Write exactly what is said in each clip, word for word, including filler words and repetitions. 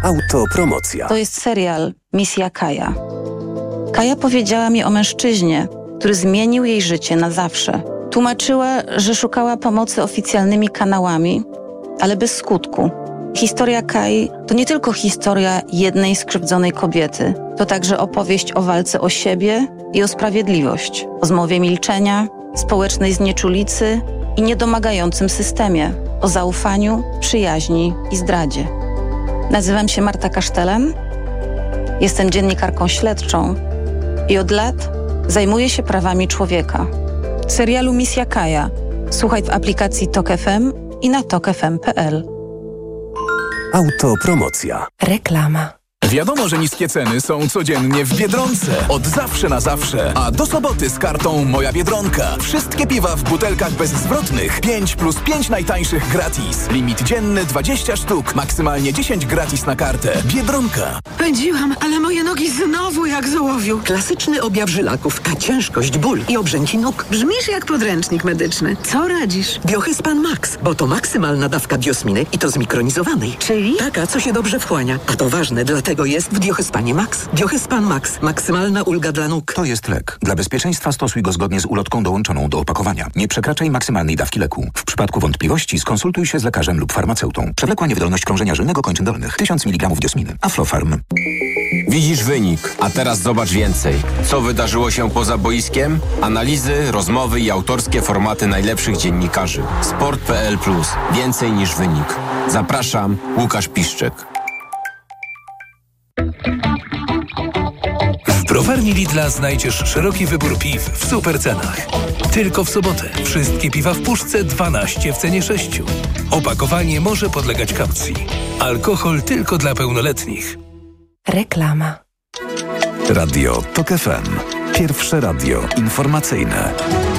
Autopromocja. To jest serial Misja Kaja. Kaja powiedziała mi o mężczyźnie, który zmienił jej życie na zawsze. Tłumaczyła, że szukała pomocy oficjalnymi kanałami, ale bez skutku. Historia Kai to nie tylko historia jednej skrzywdzonej kobiety. To także opowieść o walce o siebie i o sprawiedliwość, o zmowie milczenia, społecznej znieczulicy i niedomagającym systemie, o zaufaniu, przyjaźni i zdradzie. Nazywam się Marta Kasztelan, jestem dziennikarką śledczą i od lat zajmuję się prawami człowieka. Serialu Misja Kaja słuchaj w aplikacji Tok F M i na tok f m kropka p l. Autopromocja. Reklama. Wiadomo, że niskie ceny są codziennie w Biedronce. Od zawsze na zawsze. A do soboty z kartą Moja Biedronka. Wszystkie piwa w butelkach bezzwrotnych. pięć plus pięć najtańszych gratis. Limit dzienny dwadzieścia sztuk. Maksymalnie dziesięć gratis na kartę. Biedronka. Pędziłam, ale moje nogi znowu jak z ołowiu. Klasyczny objaw żylaków. Ta ciężkość, ból i obrzęki nóg. Brzmisz jak podręcznik medyczny. Co radzisz? Biohyspan Max, bo to maksymalna dawka biosminy i to zmikronizowanej. Czyli? Taka, co się dobrze wchłania. A to ważne, dlatego jest w Biohyspanie Max. Biohyspan Max. Maksymalna ulga dla nóg. To jest lek. Dla bezpieczeństwa stosuj go zgodnie z ulotką dołączoną do opakowania. Nie przekraczaj maksymalnej dawki leku. W przypadku wątpliwości skonsultuj się z lekarzem lub farmaceutą. Przewlekła niewydolność krążenia żylnego kończyn dolnych. tysiąc miligramów diosminy. Aflofarm. Widzisz wynik, a teraz zobacz więcej. Co wydarzyło się poza boiskiem? Analizy, rozmowy i autorskie formaty najlepszych dziennikarzy. sport kropka p l plus. Więcej niż wynik. Zapraszam, Łukasz Piszczek. W browarni Lidla znajdziesz szeroki wybór piw w super cenach. Tylko w sobotę wszystkie piwa w puszce dwanaście w cenie sześciu. Opakowanie może podlegać kaucji. Alkohol tylko dla pełnoletnich. Reklama. Radio Tok F M. Pierwsze radio informacyjne.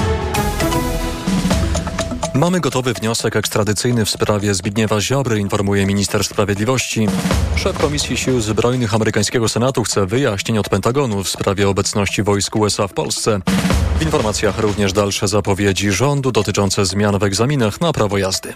Mamy gotowy wniosek ekstradycyjny w sprawie Zbigniewa Ziobry, informuje minister sprawiedliwości. Szef Komisji Sił Zbrojnych amerykańskiego Senatu chce wyjaśnień od Pentagonu w sprawie obecności wojsk U S A w Polsce. W informacjach również dalsze zapowiedzi rządu dotyczące zmian w egzaminach na prawo jazdy.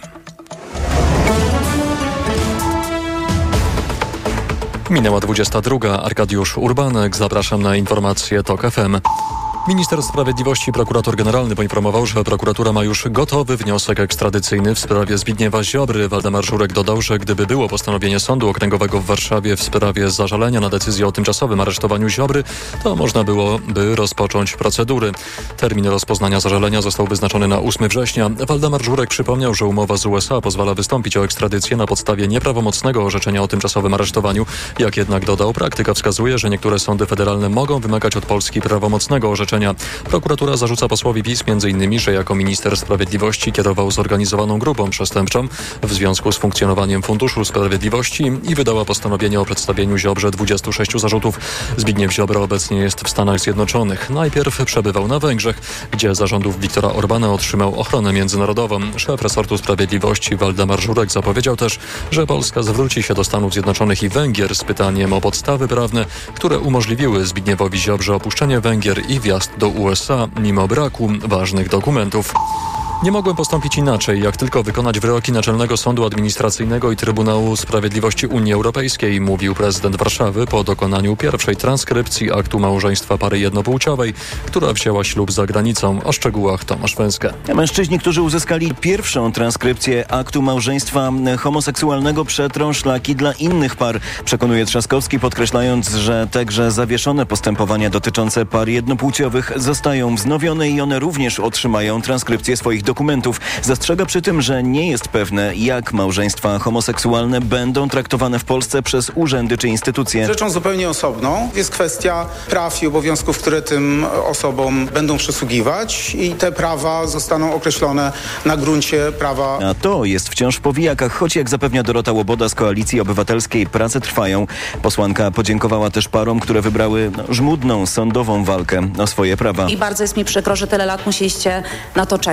Minęła dwudziesta druga. Arkadiusz Urbanek. Zapraszam na informacje Tok F M. Minister Sprawiedliwości, prokurator generalny poinformował, że prokuratura ma już gotowy wniosek ekstradycyjny w sprawie Zbigniewa Ziobry. Waldemar Żurek dodał, że gdyby było postanowienie Sądu Okręgowego w Warszawie w sprawie zażalenia na decyzję o tymczasowym aresztowaniu Ziobry, to można byłoby rozpocząć procedury. Termin rozpoznania zażalenia został wyznaczony na ósmego września. Waldemar Żurek przypomniał, że umowa z U S A pozwala wystąpić o ekstradycję na podstawie nieprawomocnego orzeczenia o tymczasowym aresztowaniu. Jak jednak dodał, praktyka wskazuje, że niektóre sądy federalne mogą wymagać od Polski prawomocnego orzeczenia. Prokuratura zarzuca posłowi PiS między innymi, że jako minister sprawiedliwości kierował zorganizowaną grupą przestępczą w związku z funkcjonowaniem Funduszu Sprawiedliwości i wydała postanowienie o przedstawieniu Ziobrze dwudziestu sześciu zarzutów. Zbigniew Ziobro obecnie jest w Stanach Zjednoczonych. Najpierw przebywał na Węgrzech, gdzie za rządów Viktora Orbána otrzymał ochronę międzynarodową. Szef resortu sprawiedliwości Waldemar Żurek zapowiedział też, że Polska zwróci się do Stanów Zjednoczonych i Węgier z pytaniem o podstawy prawne, które umożliwiły Zbigniewowi Ziobrze opuszczenie Węgier i wjazd do U S A mimo braku ważnych dokumentów. Nie mogłem postąpić inaczej, jak tylko wykonać wyroki Naczelnego Sądu Administracyjnego i Trybunału Sprawiedliwości Unii Europejskiej, mówił prezydent Warszawy po dokonaniu pierwszej transkrypcji aktu małżeństwa pary jednopłciowej, która wzięła ślub za granicą. O szczegółach Tomasz Węskę. Mężczyźni, którzy uzyskali pierwszą transkrypcję aktu małżeństwa homoseksualnego, przetrą szlaki dla innych par, przekonuje Trzaskowski, podkreślając, że także zawieszone postępowania dotyczące par jednopłciowych zostają wznowione i one również otrzymają transkrypcję swoich dokumentów. Zastrzega przy tym, że nie jest pewne, jak małżeństwa homoseksualne będą traktowane w Polsce przez urzędy czy instytucje. Rzeczą zupełnie osobną jest kwestia praw i obowiązków, które tym osobom będą przysługiwać i te prawa zostaną określone na gruncie prawa. A to jest wciąż w powijakach, choć jak zapewnia Dorota Łoboda z Koalicji Obywatelskiej, prace trwają. Posłanka podziękowała też parom, które wybrały no, żmudną, sądową walkę o swoje prawa. I bardzo jest mi przykro, że tyle lat musieliście na to czekać. To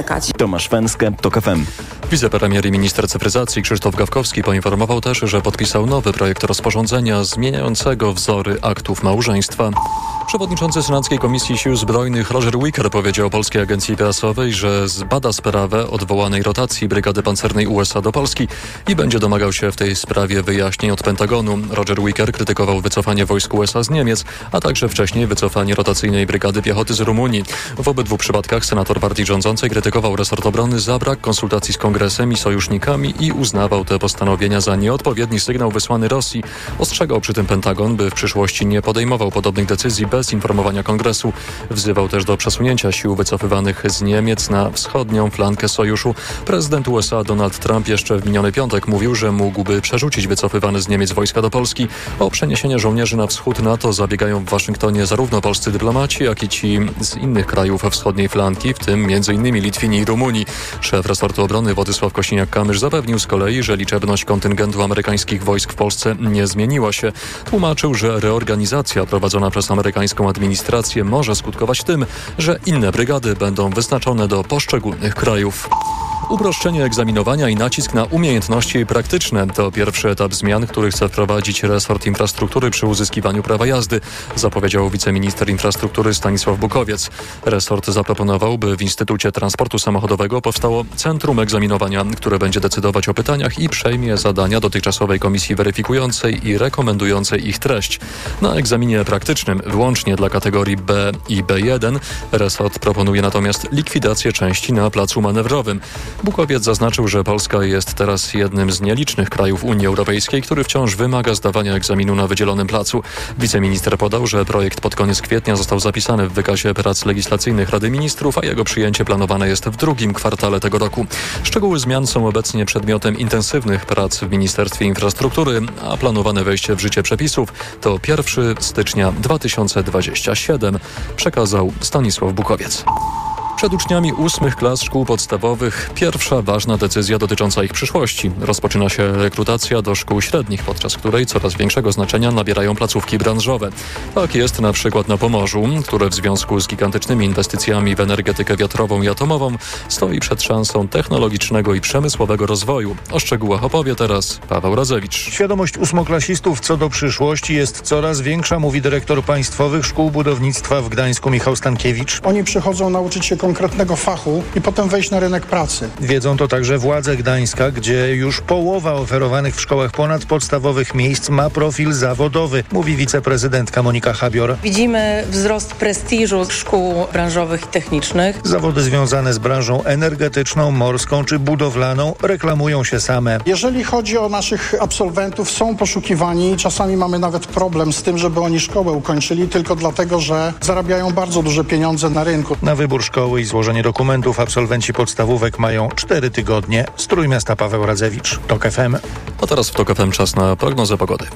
Tomasz Fęskę, TOK F M. Wicepremier i minister cyfryzacji Krzysztof Gawkowski poinformował też, że podpisał nowy projekt rozporządzenia zmieniającego wzory aktów małżeństwa. Przewodniczący Senackiej Komisji Sił Zbrojnych Roger Wicker powiedział Polskiej Agencji Prasowej, że zbada sprawę odwołanej rotacji Brygady Pancernej U S A do Polski i będzie domagał się w tej sprawie wyjaśnień od Pentagonu. Roger Wicker krytykował wycofanie wojsk U S A z Niemiec, a także wcześniej wycofanie rotacyjnej Brygady Piechoty z Rumunii. W obydwu przypadkach senator partii rządzącej krytykował resort obrony za brak konsultacji z Kongresem i sojusznikami i uznawał te postanowienia za nieodpowiedni sygnał wysłany Rosji. Ostrzegał przy tym Pentagon, by w przyszłości nie podejmował podobnych decyzji bez informowania Kongresu. Wzywał też do przesunięcia sił wycofywanych z Niemiec na wschodnią flankę sojuszu. Prezydent U S A Donald Trump jeszcze w miniony piątek mówił, że mógłby przerzucić wycofywane z Niemiec wojska do Polski. O przeniesienie żołnierzy na wschód NATO zabiegają w Waszyngtonie zarówno polscy dyplomaci, jak i ci z innych krajów wschodniej flanki, w tym między innymi Litwini i Rumunii. Szef resortu obrony Władysław Kosiniak-Kamysz zapewnił z kolei, że liczebność kontyngentu amerykańskich wojsk w Polsce nie zmieniła się. Tłumaczył, że reorganizacja prowadzona przez amerykańską administrację może skutkować tym, że inne brygady będą wyznaczone do poszczególnych krajów. Uproszczenie egzaminowania i nacisk na umiejętności praktyczne to pierwszy etap zmian, który chce wprowadzić resort infrastruktury przy uzyskiwaniu prawa jazdy, zapowiedział wiceminister infrastruktury Stanisław Bukowiec. Resort zaproponował, by w Instytucie Transportu Samochodowego powstało centrum egzaminowania, które będzie decydować o pytaniach i przejmie zadania dotychczasowej komisji weryfikującej i rekomendującej ich treść. Na egzaminie praktycznym, wyłącznie dla kategorii B i B jeden, resort proponuje natomiast likwidację części na placu manewrowym. Bukowiec zaznaczył, że Polska jest teraz jednym z nielicznych krajów Unii Europejskiej, który wciąż wymaga zdawania egzaminu na wydzielonym placu. Wiceminister podał, że projekt pod koniec kwietnia został zapisany w wykazie prac legislacyjnych Rady Ministrów, a jego przyjęcie planowane jest w drugim kwartale tego roku. Szczegóły zmian są obecnie przedmiotem intensywnych prac w Ministerstwie Infrastruktury, a planowane wejście w życie przepisów to pierwszego stycznia dwa tysiące dwudziestego siódmego, przekazał Stanisław Bukowiec. Przed uczniami ósmych klas szkół podstawowych pierwsza ważna decyzja dotycząca ich przyszłości. Rozpoczyna się rekrutacja do szkół średnich, podczas której coraz większego znaczenia nabierają placówki branżowe. Tak jest na przykład na Pomorzu, które w związku z gigantycznymi inwestycjami w energetykę wiatrową i atomową stoi przed szansą technologicznego i przemysłowego rozwoju. O szczegółach opowie teraz Paweł Radzewicz. Świadomość ósmoklasistów co do przyszłości jest coraz większa, mówi dyrektor Państwowych Szkół Budownictwa w Gdańsku Michał Stankiewicz. Oni przychodzą nauczyć się konkretnego fachu i potem wejść na rynek pracy. Wiedzą to także władze Gdańska, gdzie już połowa oferowanych w szkołach ponadpodstawowych miejsc ma profil zawodowy, mówi wiceprezydentka Monika Habior. Widzimy wzrost prestiżu szkół branżowych i technicznych. Zawody związane z branżą energetyczną, morską czy budowlaną reklamują się same. Jeżeli chodzi o naszych absolwentów, są poszukiwani. Czasami mamy nawet problem z tym, żeby oni szkołę ukończyli, tylko dlatego, że zarabiają bardzo duże pieniądze na rynku. Na wybór szkoły i złożenie dokumentów absolwenci podstawówek mają cztery tygodnie. Z Trójmiasta Paweł Radzewicz, TOK F M. A teraz w TOK F M czas na prognozę pogody.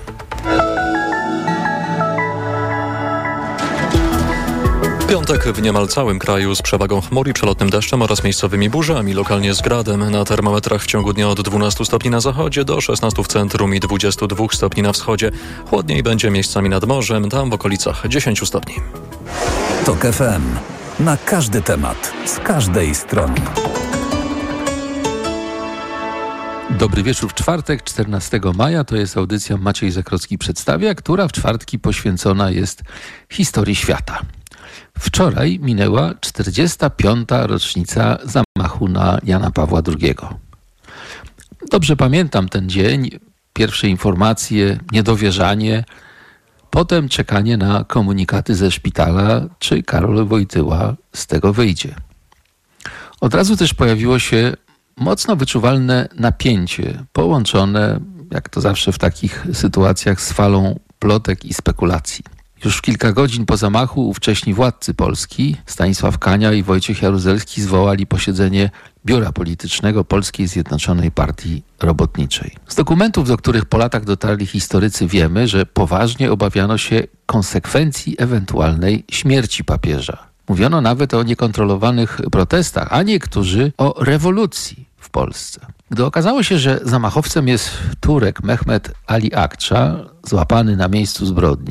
Piątek w niemal całym kraju z przewagą chmur i przelotnym deszczem oraz miejscowymi burzami, lokalnie z gradem. Na termometrach w ciągu dnia od dwunastu stopni na zachodzie do szesnastu w centrum i dwudziestu dwóch stopni na wschodzie. Chłodniej będzie miejscami nad morzem, tam w okolicach dziesięciu stopni. TOK F M. Na każdy temat, z każdej strony. Dobry wieczór w czwartek, czternastego maja. To jest audycja Maciej Zakrocki przedstawia, która w czwartki poświęcona jest historii świata. Wczoraj minęła czterdziesta piąta rocznica zamachu na Jana Pawła drugiego. Dobrze pamiętam ten dzień, pierwsze informacje, niedowierzanie, potem czekanie na komunikaty ze szpitala, czy Karol Wojtyła z tego wyjdzie. Od razu też pojawiło się mocno wyczuwalne napięcie, połączone, jak to zawsze w takich sytuacjach, z falą plotek i spekulacji. Już kilka godzin po zamachu ówcześni władcy Polski, Stanisław Kania i Wojciech Jaruzelski, zwołali posiedzenie Biura Politycznego Polskiej Zjednoczonej Partii Robotniczej. Z dokumentów, do których po latach dotarli historycy, wiemy, że poważnie obawiano się konsekwencji ewentualnej śmierci papieża. Mówiono nawet o niekontrolowanych protestach, a niektórzy o rewolucji w Polsce. Gdy okazało się, że zamachowcem jest Turek Mehmet Ali Akça, złapany na miejscu zbrodni,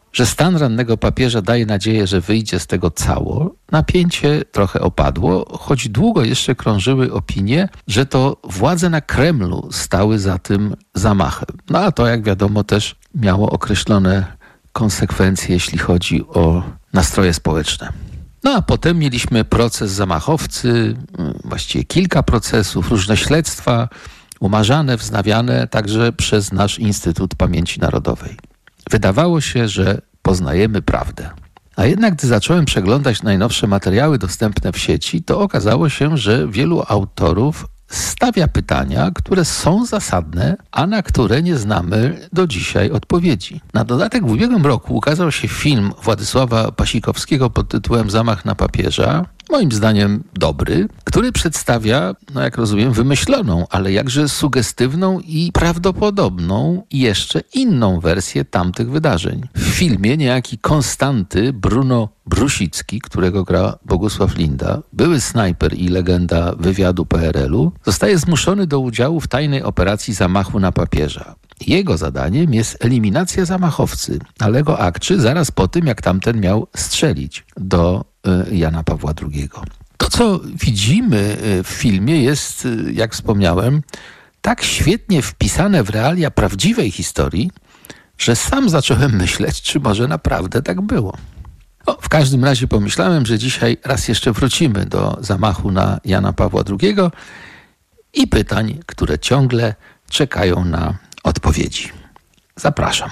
że stan rannego papieża daje nadzieję, że wyjdzie z tego cało, napięcie trochę opadło, choć długo jeszcze krążyły opinie, że to władze na Kremlu stały za tym zamachem. No a to, jak wiadomo, też miało określone konsekwencje, jeśli chodzi o nastroje społeczne. No a potem mieliśmy proces zamachowcy, właściwie kilka procesów, różne śledztwa, umarzane, wznawiane także przez nasz Instytut Pamięci Narodowej. Wydawało się, że poznajemy prawdę. A jednak gdy zacząłem przeglądać najnowsze materiały dostępne w sieci, to okazało się, że wielu autorów stawia pytania, które są zasadne, a na które nie znamy do dzisiaj odpowiedzi. Na dodatek w ubiegłym roku ukazał się film Władysława Pasikowskiego pod tytułem Zamach na papieża, moim zdaniem dobry, który przedstawia, no jak rozumiem, wymyśloną, ale jakże sugestywną i prawdopodobną i jeszcze inną wersję tamtych wydarzeń. W filmie niejaki Konstanty Bruno Brusicki, którego gra Bogusław Linda, były snajper i legenda wywiadu P R L-u, zostaje zmuszony do udziału w tajnej operacji zamachu na papieża. Jego zadaniem jest eliminacja zamachowcy, ale go aktrzy zaraz po tym, jak tamten miał strzelić do y, Jana Pawła drugiego. To, co widzimy w filmie, jest, jak wspomniałem, tak świetnie wpisane w realia prawdziwej historii, że sam zacząłem myśleć, czy może naprawdę tak było. O, w każdym razie pomyślałem, że dzisiaj raz jeszcze wrócimy do zamachu na Jana Pawła drugiego i pytań, które ciągle czekają na odpowiedzi. Zapraszam.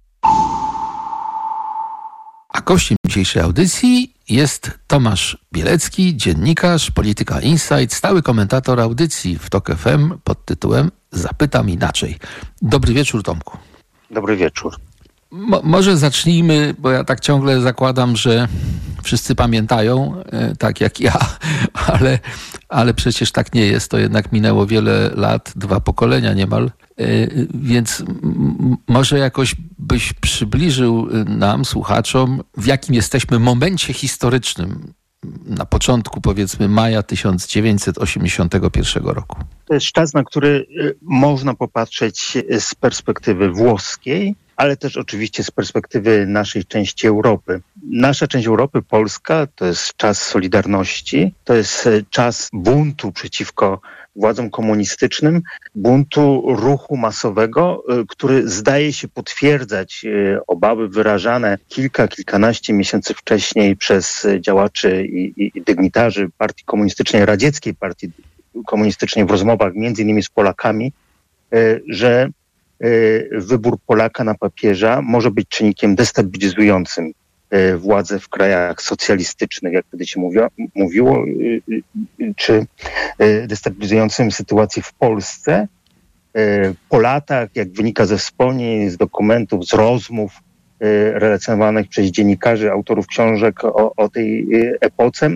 A gościem dzisiejszej audycji jest Tomasz Bielecki, dziennikarz, Polityka Insight, stały komentator audycji w TOK F M pod tytułem Zapytam inaczej. Dobry wieczór, Tomku. Dobry wieczór. Mo- może zacznijmy, bo ja tak ciągle zakładam, że wszyscy pamiętają, e, tak jak ja, ale, ale przecież tak nie jest. To jednak minęło wiele lat, dwa pokolenia niemal. E, więc m- może jakoś byś przybliżył nam, słuchaczom, w jakim jesteśmy momencie historycznym na początku, powiedzmy, maja tysiąc dziewięćset osiemdziesiątego pierwszego roku. To jest czas, na który można popatrzeć z perspektywy włoskiej, ale też oczywiście z perspektywy naszej części Europy. Nasza część Europy, Polska, to jest czas Solidarności, to jest czas buntu przeciwko władzom komunistycznym, buntu ruchu masowego, który zdaje się potwierdzać obawy wyrażane kilka, kilkanaście miesięcy wcześniej przez działaczy i, i, i dygnitarzy partii komunistycznej, radzieckiej partii komunistycznej w rozmowach między innymi z Polakami, że wybór Polaka na papieża może być czynnikiem destabilizującym władze w krajach socjalistycznych, jak wtedy się mówiło, mówiło czy destabilizującym sytuację w Polsce. Po latach, jak wynika ze wspomnień, z dokumentów, z rozmów relacjonowanych przez dziennikarzy, autorów książek o, o tej epoce,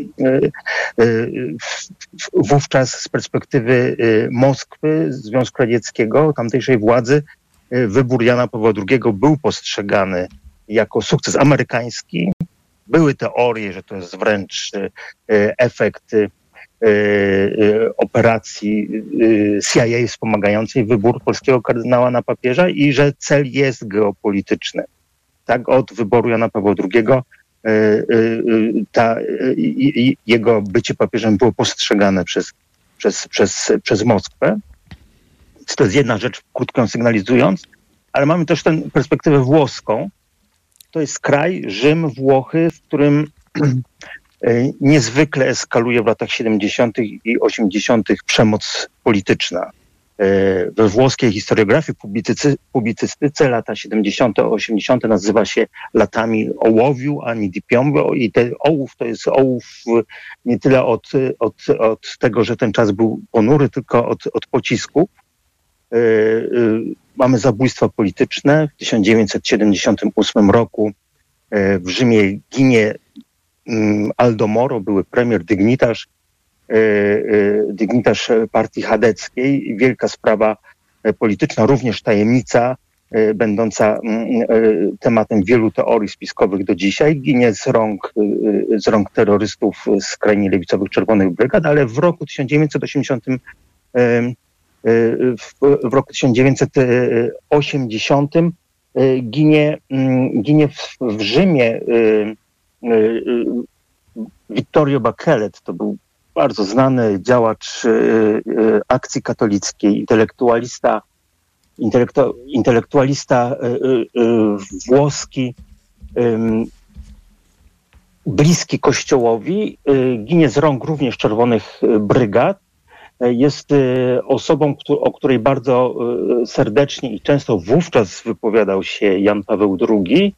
wówczas z perspektywy Moskwy, Związku Radzieckiego, tamtejszej władzy, wybór Jana Pawła drugiego był postrzegany jako sukces amerykański. Były teorie, że to jest wręcz efekt operacji C I A wspomagającej wybór polskiego kardynała na papieża i że cel jest geopolityczny. Tak, od wyboru Jana Pawła drugiego ta, jego bycie papieżem było postrzegane przez, przez, przez, przez Moskwę. To jest jedna rzecz, krótko ją sygnalizując, ale mamy też tę perspektywę włoską. To jest kraj, Rzym, Włochy, w którym niezwykle eskaluje w latach siedemdziesiątych i osiemdziesiątych przemoc polityczna. We włoskiej historiografii, publicycy, publicystyce lata siedemdziesiąte, osiemdziesiąte nazywa się latami ołowiu, ani di piombo. I ten ołów to jest ołów nie tyle od, od, od tego, że ten czas był ponury, tylko od, od pocisków. Mamy zabójstwa polityczne. W tysiąc dziewięćset siedemdziesiątym ósmym roku w Rzymie ginie Aldo Moro, były premier, dygnitarz, dygnitarz partii chadeckiej. Wielka sprawa polityczna, również tajemnica, będąca tematem wielu teorii spiskowych do dzisiaj. Ginie z rąk, z rąk terrorystów skrajnie lewicowych Czerwonych Brygad, ale w roku tysiąc dziewięćset osiemdziesiątym w, w roku tysiąc dziewięćset osiemdziesiątym ginie, ginie w, w Rzymie Vittorio Bachelet. To był bardzo znany działacz akcji katolickiej, intelektualista, intelektu, intelektualista włoski, bliski Kościołowi, ginie z rąk również Czerwonych Brygad. Jest osobą, o której bardzo serdecznie i często wówczas wypowiadał się Jan Paweł drugi.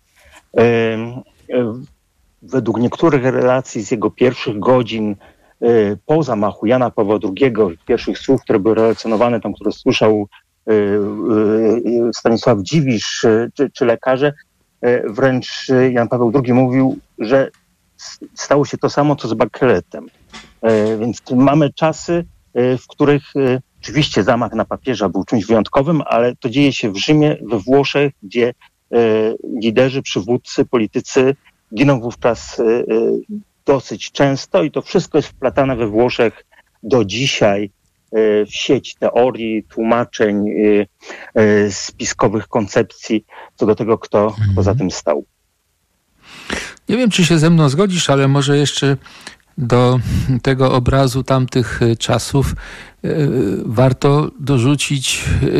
Według niektórych relacji z jego pierwszych godzin po zamachu Jana Pawła drugiego, pierwszych słów, które były relacjonowane, tam, które słyszał Stanisław Dziwisz czy, czy lekarze, wręcz Jan Paweł drugi mówił, że stało się to samo, co z Bacheletem. Więc mamy czasy, w których oczywiście zamach na papieża był czymś wyjątkowym, ale to dzieje się w Rzymie, we Włoszech, gdzie liderzy, przywódcy, politycy giną wówczas dosyć często i to wszystko jest wplatane we Włoszech do dzisiaj w sieć teorii, tłumaczeń, spiskowych koncepcji co do tego, kto, kto za tym stał. Nie wiem, czy się ze mną zgodzisz, ale może jeszcze do tego obrazu tamtych czasów warto dorzucić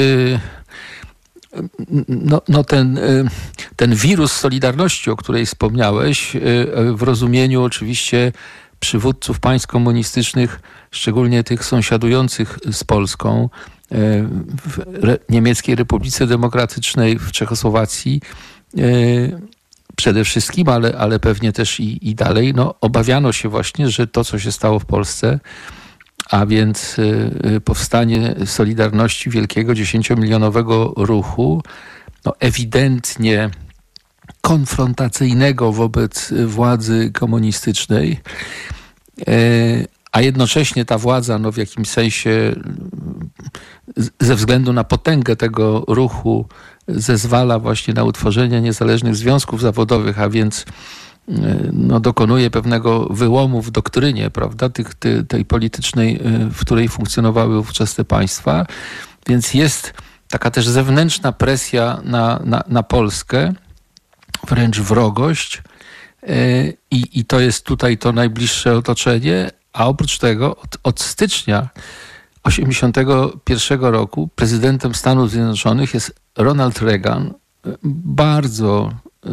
no, no ten, ten wirus Solidarności, o której wspomniałeś, w rozumieniu oczywiście przywódców państw komunistycznych, szczególnie tych sąsiadujących z Polską, w Re- Niemieckiej Republice Demokratycznej, w Czechosłowacji przede wszystkim, ale, ale pewnie też i, i dalej, no, obawiano się właśnie, że to, co się stało w Polsce, a więc y, powstanie Solidarności, wielkiego dziesięciomilionowego ruchu, no, ewidentnie konfrontacyjnego wobec władzy komunistycznej, y, a jednocześnie ta władza, no, w jakimś sensie z, ze względu na potęgę tego ruchu zezwala właśnie na utworzenie niezależnych związków zawodowych, a więc no, dokonuje pewnego wyłomu w doktrynie, prawda, tych, tej, tej politycznej, w której funkcjonowały wówczas te państwa. Więc jest taka też zewnętrzna presja na, na, na Polskę, wręcz wrogość i, i to jest tutaj to najbliższe otoczenie, a oprócz tego od, od stycznia osiemdziesiątego pierwszego roku prezydentem Stanów Zjednoczonych jest Ronald Reagan, bardzo y,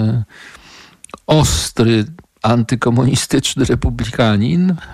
ostry, antykomunistyczny republikanin, y,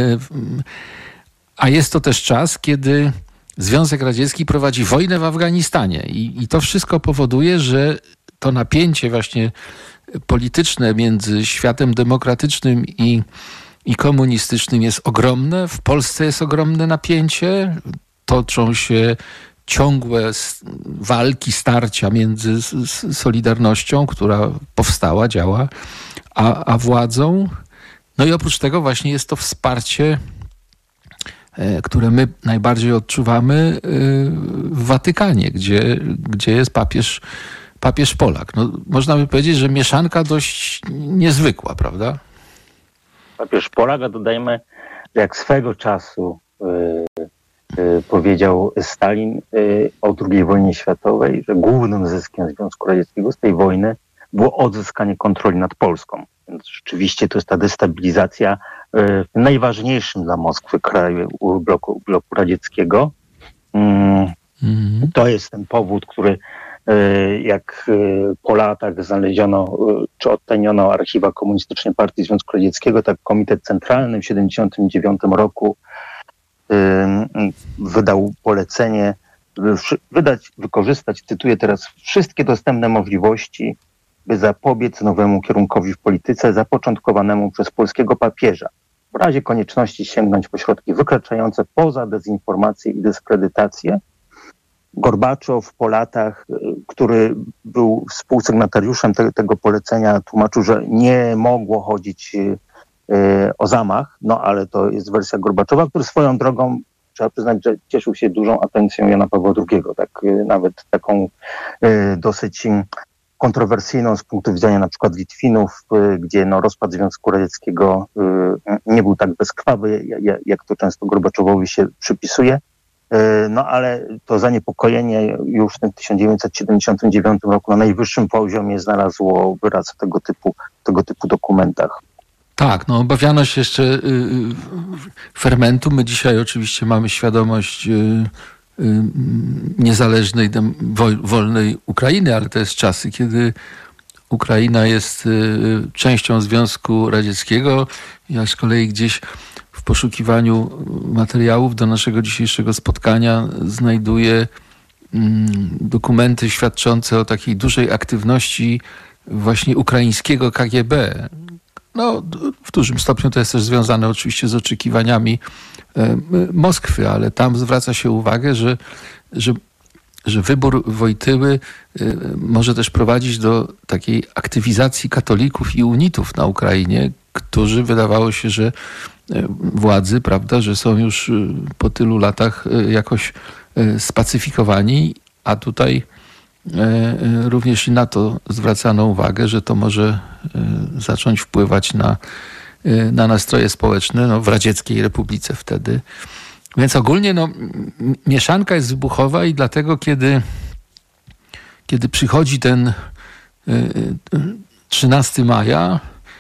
a jest to też czas, kiedy Związek Radziecki prowadzi wojnę w Afganistanie i, i to wszystko powoduje, że to napięcie właśnie polityczne między światem demokratycznym i i komunistycznym jest ogromne. W Polsce jest ogromne napięcie. Toczą się ciągłe walki, starcia między Solidarnością, która powstała, działa, a, a władzą. No i oprócz tego właśnie jest to wsparcie, które my najbardziej odczuwamy w Watykanie, gdzie, gdzie jest papież, papież Polak. No, można by powiedzieć, że mieszanka dość niezwykła, prawda? Papież Polak, a dodajmy, że jak swego czasu y, y, powiedział Stalin y, o drugiej wojnie światowej, że głównym zyskiem Związku Radzieckiego z tej wojny było odzyskanie kontroli nad Polską. Więc rzeczywiście to jest ta destabilizacja y, w najważniejszym dla Moskwy kraju bloku, bloku radzieckiego. Y, mm. To jest ten powód, który jak po latach znaleziono czy odtajniono archiwa Komunistycznej Partii Związku Radzieckiego, tak Komitet Centralny w siedemdziesiątym dziewiątym roku wydał polecenie, wydać, wykorzystać, cytuję teraz, wszystkie dostępne możliwości, by zapobiec nowemu kierunkowi w polityce zapoczątkowanemu przez polskiego papieża. W razie konieczności sięgnąć po środki wykraczające poza dezinformację i dyskredytację. Gorbaczow po latach, który był współsygnatariuszem te, tego polecenia, tłumaczył, że nie mogło chodzić y, o zamach, no ale to jest wersja Gorbaczowa, który swoją drogą, trzeba przyznać, że cieszył się dużą atencją Jana Pawła drugiego, tak y, nawet taką y, dosyć kontrowersyjną z punktu widzenia na przykład Litwinów, y, gdzie no, rozpad Związku Radzieckiego y, nie był tak bezkrwawy, jak, jak to często Gorbaczowowi się przypisuje. No ale to zaniepokojenie już w tym tysiąc dziewięćset siedemdziesiątym dziewiątym roku na najwyższym poziomie znalazło wyraz w tego typu, tego typu dokumentach. Tak, no obawiano się jeszcze y, y, fermentu. My dzisiaj oczywiście mamy świadomość y, y, niezależnej, wol, wolnej Ukrainy, ale to jest czasy, kiedy Ukraina jest y, częścią Związku Radzieckiego. Ja z kolei gdzieś w poszukiwaniu materiałów do naszego dzisiejszego spotkania znajduję mm, dokumenty świadczące o takiej dużej aktywności właśnie ukraińskiego K G B. No, w dużym stopniu to jest też związane oczywiście z oczekiwaniami e, Moskwy, ale tam zwraca się uwagę, że, że, że wybór Wojtyły e, może też prowadzić do takiej aktywizacji katolików i unitów na Ukrainie, którzy wydawało się, że władzy, prawda, że są już po tylu latach jakoś spacyfikowani, a tutaj również i na to zwracano uwagę, że to może zacząć wpływać na, na nastroje społeczne no, w Radzieckiej Republice wtedy. Więc ogólnie no, mieszanka jest wybuchowa i dlatego, kiedy, kiedy przychodzi ten trzynastego maja,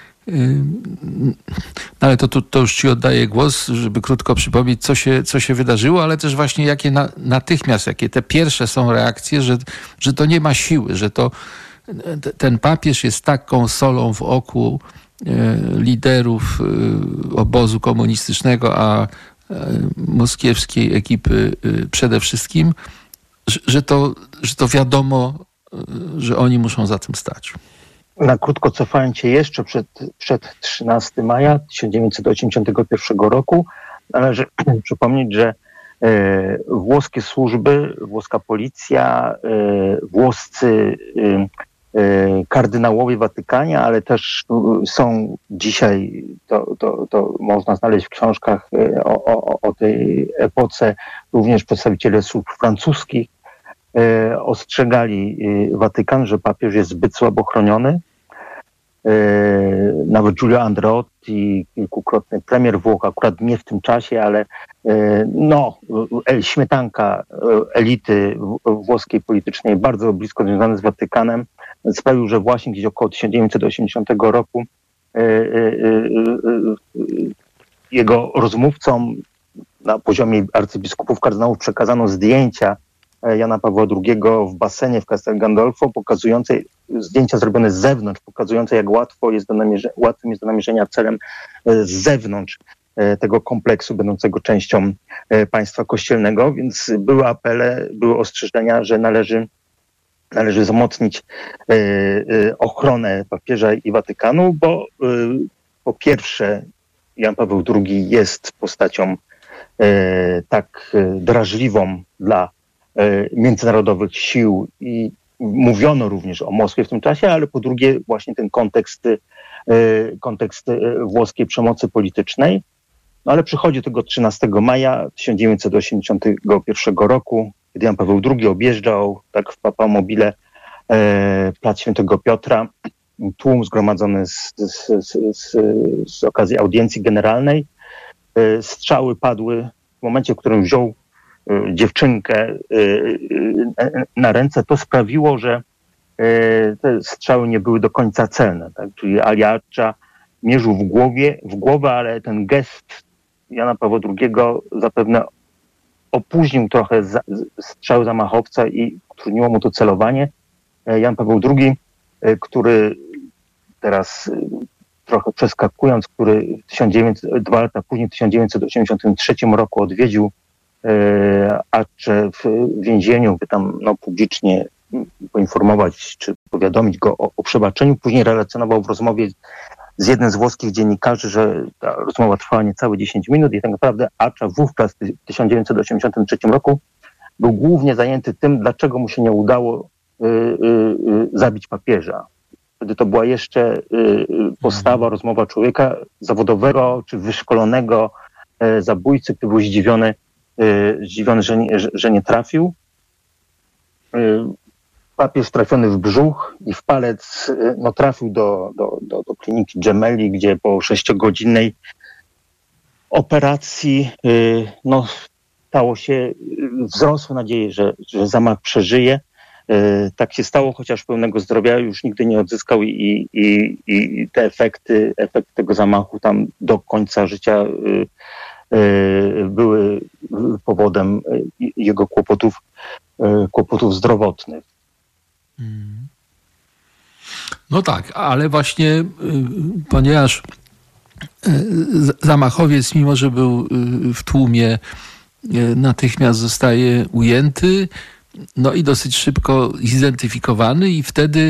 no ale to, to, to już ci oddaję głos, żeby krótko przypomnieć, co się, co się wydarzyło, ale też właśnie jakie na, natychmiast, jakie te pierwsze są reakcje, że, że to nie ma siły, że to ten papież jest taką solą w oku e, liderów e, obozu komunistycznego, a e, moskiewskiej ekipy e, przede wszystkim, że, że, to, że to wiadomo, e, że oni muszą za tym stać. Na krótko cofając się jeszcze przed, przed trzynastego maja tysiąc dziewięćset osiemdziesiątego pierwszego roku, należy przypomnieć, że e, włoskie służby, włoska policja, e, włoscy e, e, kardynałowie w Watykanie, ale też e, są dzisiaj, to, to, to można znaleźć w książkach e, o, o, o tej epoce, również przedstawiciele służb francuskich, E, ostrzegali e, Watykan, że papież jest zbyt słabo chroniony. E, nawet Giulio Andreotti, kilkukrotny premier Włoch, akurat nie w tym czasie, ale e, no, e, śmietanka elity włoskiej politycznej, bardzo blisko związany z Watykanem, sprawił, że właśnie gdzieś około tysiąc dziewięćset osiemdziesiątego roku e, e, e, jego rozmówcom na poziomie arcybiskupów, kardynałów przekazano zdjęcia Jana Pawła drugiego w basenie w Castel Gandolfo, pokazujące zdjęcia zrobione z zewnątrz, pokazujące jak łatwo jest do namierze, łatwym jest do namierzenia celem z zewnątrz tego kompleksu będącego częścią państwa kościelnego, więc były apele, były ostrzeżenia, że należy, należy wzmocnić ochronę papieża i Watykanu, bo po pierwsze Jan Paweł drugi jest postacią tak drażliwą dla międzynarodowych sił i mówiono również o Moskwie w tym czasie, ale po drugie właśnie ten kontekst, kontekst włoskiej przemocy politycznej. No ale przychodzi tego trzynastego maja tysiąc dziewięćset osiemdziesiątego pierwszego roku, kiedy Jan Paweł drugi objeżdżał tak w Papamobile plac Świętego Piotra, tłum zgromadzony z, z, z, z, z okazji audiencji generalnej. Strzały padły w momencie, w którym wziął dziewczynkę na ręce. To sprawiło, że te strzały nie były do końca celne. Tak? Czyli Aliacza mierzył w głowie, w głowę, ale ten gest Jana Pawła drugiego zapewne opóźnił trochę za, strzał zamachowca i utrudniło mu to celowanie. Jan Paweł drugi, który teraz trochę przeskakując, który tysiąc dziewięćset, dwa lata później, w tysiąc dziewięćset osiemdziesiątym trzecim roku odwiedził Accze w więzieniu, by tam no, publicznie poinformować czy powiadomić go o, o przebaczeniu. Później relacjonował w rozmowie z jednym z włoskich dziennikarzy, że ta rozmowa trwała niecałe dziesięć minut i tak naprawdę Acza wówczas w tysiąc dziewięćset osiemdziesiątym trzecim roku był głównie zajęty tym, dlaczego mu się nie udało y, y, y, zabić papieża. Wtedy to była jeszcze y, postawa, rozmowa człowieka zawodowego czy wyszkolonego y, zabójcy, który był zdziwiony, y, zdziwiony że, nie, że, że nie trafił. Y, papież trafiony w brzuch i w palec y, no, trafił do, do, do, do kliniki Gemelli, gdzie po sześciogodzinnej operacji y, no, stało się, wzrosły nadzieje, że, że zamach przeżyje. Tak się stało, chociaż pełnego zdrowia już nigdy nie odzyskał i, i, i te efekty, efekty tego zamachu tam do końca życia były powodem jego kłopotów, kłopotów zdrowotnych. No tak, ale właśnie ponieważ zamachowiec, mimo że był w tłumie, natychmiast zostaje ujęty, no i dosyć szybko zidentyfikowany i wtedy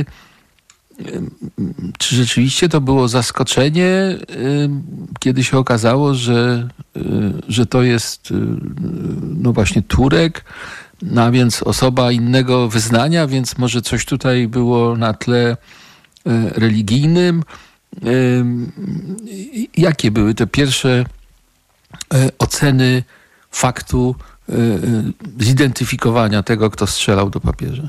czy rzeczywiście to było zaskoczenie, kiedy się okazało, że, że to jest no właśnie Turek, no a więc osoba innego wyznania, więc może coś tutaj było na tle religijnym. Jakie były te pierwsze oceny faktu zidentyfikowania tego, kto strzelał do papieża?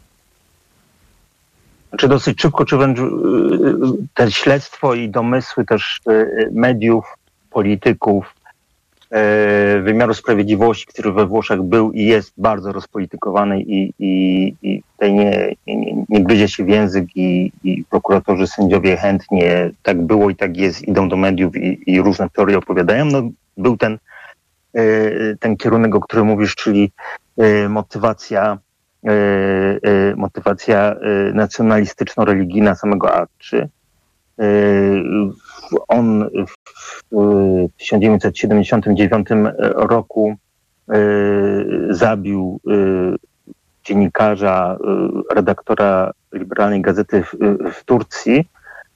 Znaczy dosyć szybko, czy wręcz te śledztwo i domysły też mediów, polityków, wymiaru sprawiedliwości, który we Włoszech był i jest bardzo rozpolitykowany i, i, i tutaj nie, nie, nie gryzie się w język i, i prokuratorzy, sędziowie chętnie, tak było i tak jest, idą do mediów i, i różne teorie opowiadają. No, był ten, ten kierunek, o którym mówisz, czyli motywacja, motywacja nacjonalistyczno-religijna samego Accy. On w tysiąc dziewięćset siedemdziesiątym dziewiątym roku zabił dziennikarza, redaktora liberalnej gazety w, w Turcji.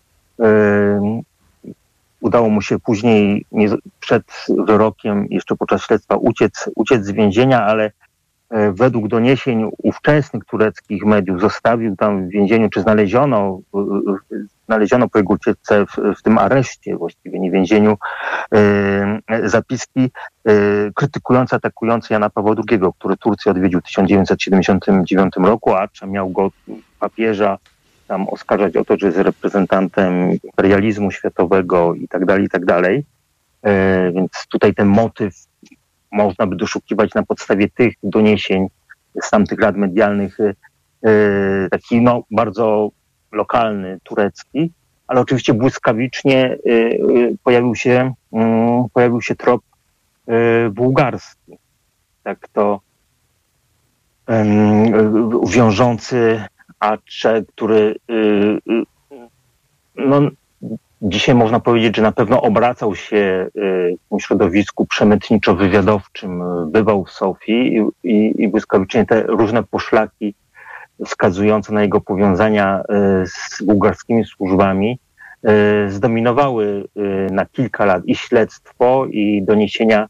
Udało mu się później, nie, przed wyrokiem, jeszcze podczas śledztwa, uciec, uciec z więzienia, ale według doniesień ówczesnych tureckich mediów zostawił tam w więzieniu, czy znaleziono, znaleziono po jego ucieczce w, w tym areszcie, właściwie nie więzieniu, e, zapiski e, krytykujące, atakujące Jana Pawła drugiego, który Turcję odwiedził w tysiąc dziewięćset siedemdziesiątym dziewiątym roku, a Acza miał go, papieża, tam oskarżać o to, że jest reprezentantem imperializmu światowego i tak dalej, i tak dalej. E, więc tutaj ten motyw można by doszukiwać na podstawie tych doniesień z tamtych lat medialnych, e, taki no, bardzo lokalny, turecki, ale oczywiście błyskawicznie e, pojawił się, mm, pojawił się trop e, bułgarski. Tak to e, wiążący Accze, który e, no, dzisiaj można powiedzieć, że na pewno obracał się w tym środowisku przemytniczo-wywiadowczym, bywał w Sofii i, i, i błyskawicznie te różne poszlaki wskazujące na jego powiązania z bułgarskimi służbami zdominowały na kilka lat i śledztwo, i doniesienia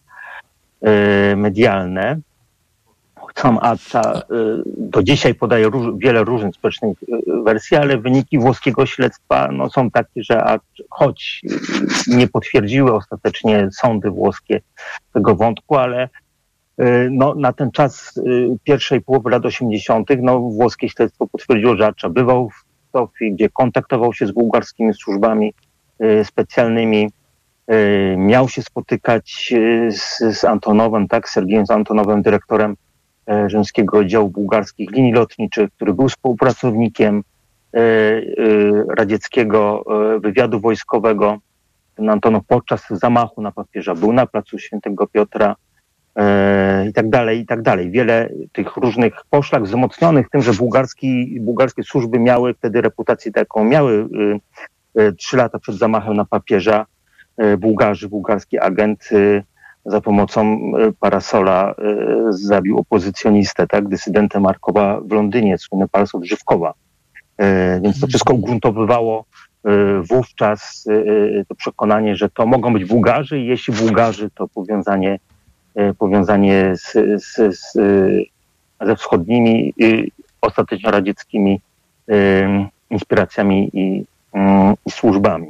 medialne. Sam Acza do dzisiaj podaje róż, wiele różnych sprzecznych wersji, ale wyniki włoskiego śledztwa no, są takie, że Acza, choć nie potwierdziły ostatecznie sądy włoskie tego wątku, ale no, na ten czas pierwszej połowy lat osiemdziesiątych no, włoskie śledztwo potwierdziło, że Acza bywał w Sofii, gdzie kontaktował się z bułgarskimi służbami specjalnymi, miał się spotykać z, z Antonowem, tak, Sergiejem Antonowem, dyrektorem Rzymskiego Oddziału Bułgarskich Linii Lotniczych, który był współpracownikiem e, e, radzieckiego e, wywiadu wojskowego. Ten Antonow podczas zamachu na papieża był na placu Świętego Piotra e, i tak dalej, i tak dalej. Wiele tych różnych poszlak wzmocnionych tym, że bułgarski, bułgarskie służby miały wtedy reputację taką, miały e, e, trzy lata przed zamachem na papieża e, Bułgarzy, bułgarski agent e, za pomocą parasola e, zabił opozycjonistę, tak, dysydentę Markowa w Londynie, słynny parasol Żywkowa. E, więc to wszystko ugruntowywało e, wówczas e, to przekonanie, że to mogą być Bułgarzy i jeśli Bułgarzy, to powiązanie, e, powiązanie z, z, z, ze wschodnimi, e, ostatecznie radzieckimi e, inspiracjami i, e, i służbami.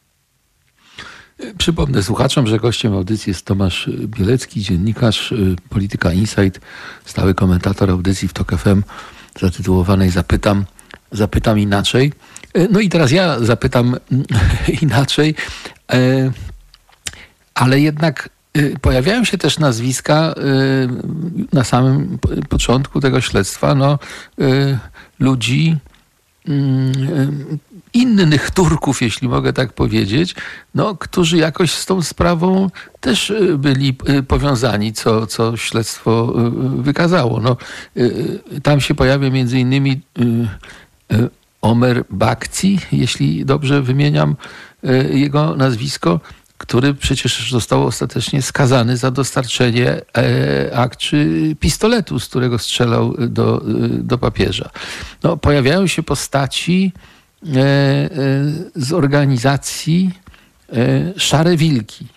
Przypomnę słuchaczom, że gościem audycji jest Tomasz Bielecki, dziennikarz Polityka Insight, stały komentator audycji w TOK F M zatytułowanej Zapytam, zapytam inaczej. No i teraz ja zapytam inaczej, ale jednak Pojawiają się też nazwiska na samym początku tego śledztwa, no, ludzi, innych Turków, jeśli mogę tak powiedzieć, no, którzy jakoś z tą sprawą też byli powiązani, co, co śledztwo wykazało. No, tam się pojawia między innymi Omer Bakci, jeśli dobrze wymieniam jego nazwisko, który przecież został ostatecznie skazany za dostarczenie akt czy pistoletu, z którego strzelał do, do papieża. No, pojawiają się postaci z organizacji Szare Wilki.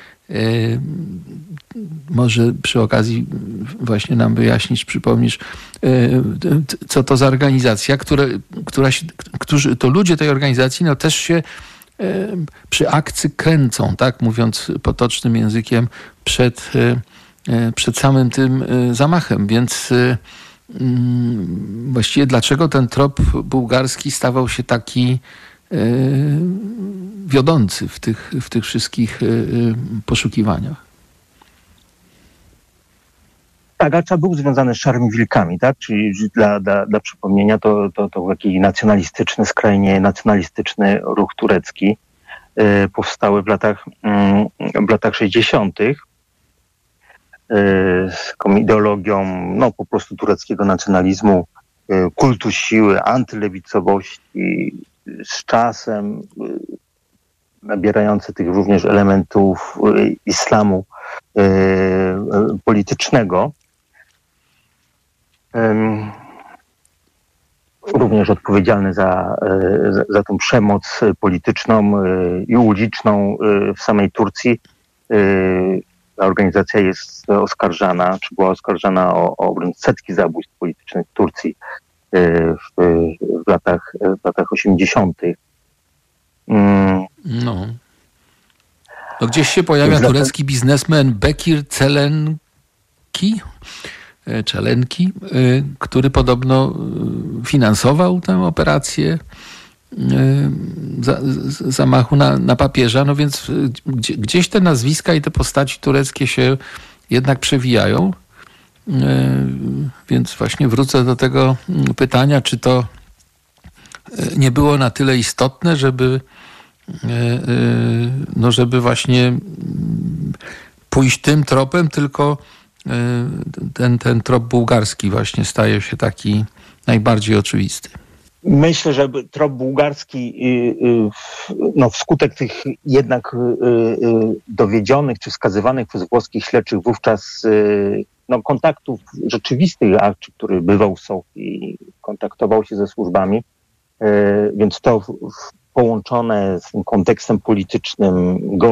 Może przy okazji właśnie nam wyjaśnisz, przypomnisz, co to za organizacja, które, która się, którzy, to ludzie tej organizacji no też się przy akcji kręcą, tak mówiąc potocznym językiem, przed, przed samym tym zamachem. Więc właściwie dlaczego ten trop bułgarski stawał się taki wiodący w tych, w tych wszystkich poszukiwaniach? Tak, Acza był związany z Szarymi Wilkami, tak? Czyli dla, dla, dla przypomnienia to, to, to taki nacjonalistyczny, skrajnie nacjonalistyczny ruch turecki y, powstały w latach, y, w latach sześćdziesiątych y, z taką ideologią no, po prostu tureckiego nacjonalizmu, y, kultu siły, antylewicowości, z czasem y, nabierający tych również elementów y, islamu y, y, politycznego. Również odpowiedzialny za, za, za tą przemoc polityczną i uliczną w samej Turcji. Ta organizacja jest oskarżana, czy była oskarżana o, o wręcz setki zabójstw politycznych w Turcji w, w, latach, w latach osiemdziesiątych. No. No gdzieś się pojawia turecki biznesmen Bekir Celenki, Czelenki, który podobno finansował tę operację zamachu na, na papieża, no więc gdzieś te nazwiska i te postaci tureckie się jednak przewijają. Więc właśnie wrócę do tego pytania, czy to nie było na tyle istotne, żeby no żeby właśnie pójść tym tropem, tylko ten, ten trop bułgarski właśnie staje się taki najbardziej oczywisty. Myślę, że trop bułgarski no, wskutek tych jednak dowiedzionych czy wskazywanych przez włoskich śledczych wówczas no, kontaktów rzeczywistych, Acz, który bywał w Sofii, kontaktował się ze służbami, więc to połączone z tym kontekstem politycznym